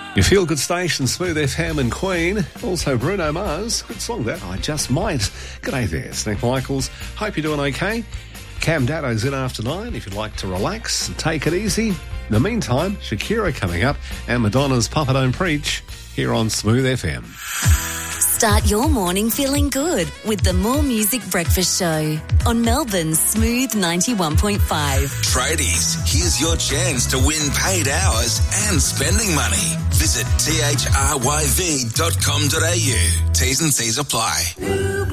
Your feel-good station, Smooth FM and Queen. Also Bruno Mars. Good song that, I Just Might. G'day there, Snake Michaels. Hope you're doing okay. Cam Daddo's in after 9 if you'd like to relax and take it easy. In the meantime, Shakira coming up and Madonna's Papa Don't Preach here on Smooth FM. Start your morning feeling good with the More Music Breakfast Show on Melbourne's Smooth 91.5. Tradies, here's your chance to win paid hours and spending money. Visit thyv.com.au. T's and C's apply.